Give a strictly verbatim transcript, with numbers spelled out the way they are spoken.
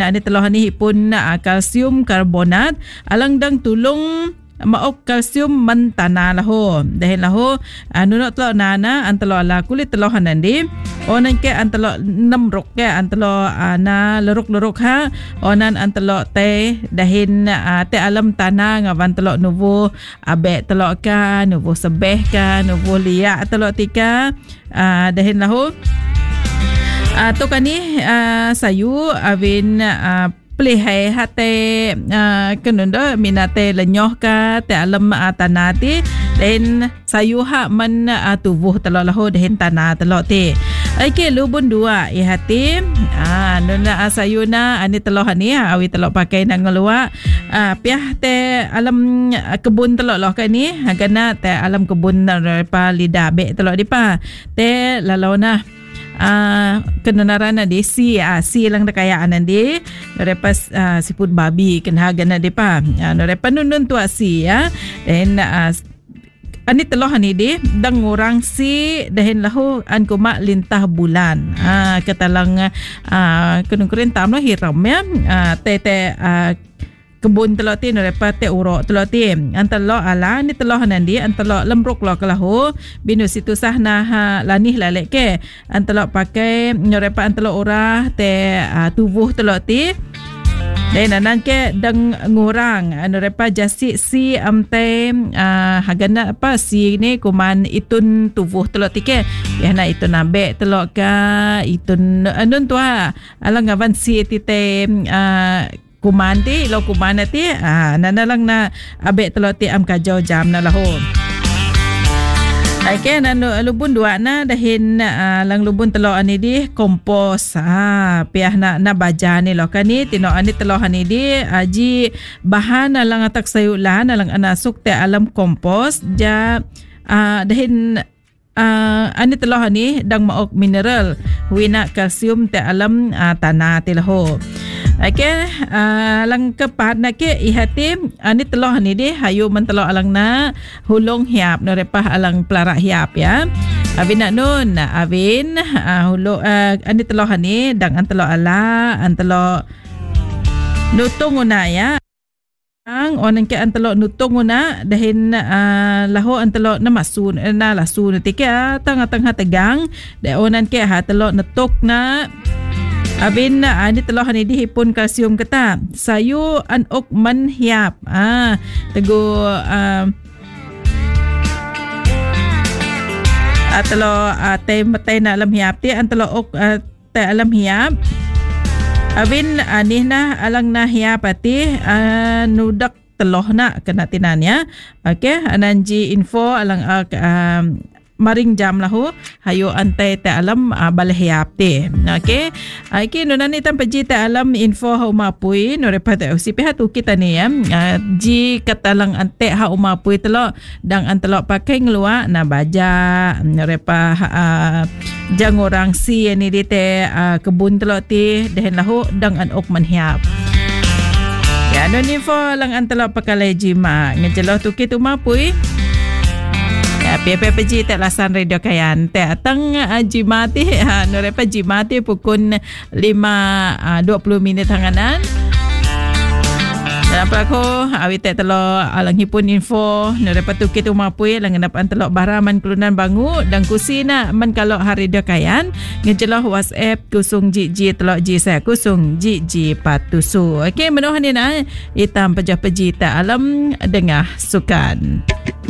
ani teloh ni pun uh, kalsium karbonat alang dang tulung maok kalsium mentana lahu dahin lahu anu nak telok nana antelo ala kulit teloh nandi onan ke antelo namrok ke antelo ana leruk-leruk ha onan antelo te dahin uh, te alam tanah ngawan telok nuvo abe telok ka nuvo sebeh ka nuvo liak telok tika uh, dahin lahu uh, tu kani uh, sayu awin uh, pelihai hati uh, kenunda minate lenyoh ka te alam uh, tanah ti dan sayu hak men uh, tubuh telok lahu dahin tanah telok ti. Okey lubun dua i hati ah nuna sayu na ani telok ni awi telok pakai nang ngeluak ah piah te alam uh, kebun telok loh ka ni gana te alam kebun pa lidah be telok dipa te lalau na Uh, kenaran na di si uh, si lang nakayaan di repas uh, siput babi kenhagan na di pa uh, repa nunun tu si ya then uh, ani teloh ni di dang orang si dahin lahu an kuma lintah bulan ah uh, katalang uh, kenungkurin tam lo hiram ya uh, te te uh, kebun telok ti repa te urok telok ti antelo ala ni telok nandi antelo lembruk lo kelahu binu situ sahna ha lanih lalek ke antelo pakai repa antelo ora te uh, tubuh telok ti dan anan ke dang ngurang anu repa jasi si amte uh, hagana apa si ni kuman itun tubuh telok ti ke ya na itun abe telok ka itun anun tu ha alang avan si ti te uh, kuman ti lo kuman ti ah nana lang na abe telok ti am kajau jam na lahu okay nanu lubun dua na dahin uh, lang lubun telok ani di kompos ah piah na na baja ni lo kani tino ani telok ani di aji bahan alang atak sayulan alang anasuk te alam kompos ja uh, dahin Uh, ani teloh ni dang maok mineral wina kalsium te alam uh, tanah ti lahu. Okey uh, lang kepat na ke ihati ani teloh ni di hayu men teloh alang na hulung hiap no repah alang pelara hiap ya. Avin nak nun avin uh, hulu uh, ani teloh ni dang an teloh ala an teloh nutung una ya. Ang onan ke antelo nutung na dahin uh, laho antelo na masun na lasun tika tang-tang tegang da onan ke ha telo netok na abin na ani telo hani dihipun kalsium kata sayu an ok man hiap ah tego uh, atelo uh, te matay na alam hiap ti antelo ok uh, te alam hiap Abin anih na alang na hiya pati uh, nudak teloh na kena tinanya. Okey, ananji info alang uh, uh, maring jam lahu hayo antai te alam uh, balhiap te. Okey. Okey nunani tam peji te alam info ha umapui no repat usipi hatu kita ni ya. Uh, ji katalang ante ha umapui telo dang antelo pakai ngelua na baja no repa uh, jang orang si ni di te uh, kebun telo ti dehen lahu dang an ok manhiap. Ya no info lang antelo pakalai jima ngejelo tu kita umapui. P P P G tak lasan radio kayan te atang uh, jimati ha no repa jimati pukul lima dua puluh minit hanganan dalam pelako awi te telo alang hipun info no repa tu kita mapui lang napan telo baraman kelunan bangu dan kusina man kalau hari radio kayan ngejelah WhatsApp kusung jiji telo ji saya kusung jiji patusu. Okey menoh ni na itam pejah peji ta alam dengah sukan.